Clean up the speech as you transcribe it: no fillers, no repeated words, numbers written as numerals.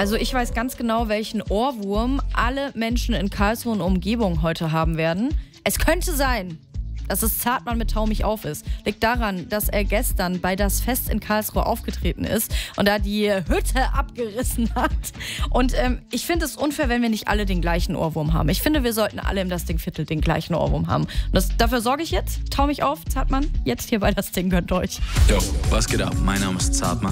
Also ich weiß ganz genau, welchen Ohrwurm alle Menschen in Karlsruhe und Umgebung heute haben werden. Es könnte sein, dass es Zartmann mit Tau mich auf ist. Liegt daran, dass er gestern bei das Fest in Karlsruhe aufgetreten ist und da die Hütte abgerissen hat. Und ich finde es unfair, wenn wir nicht alle den gleichen Ohrwurm haben. Ich finde, wir sollten alle im Das Ding-Viertel den gleichen Ohrwurm haben. Und dafür sorge ich jetzt. Tau mich auf, Zartmann. Jetzt hier bei Das Ding, gönnt euch. Yo, was geht ab? Mein Name ist Zartmann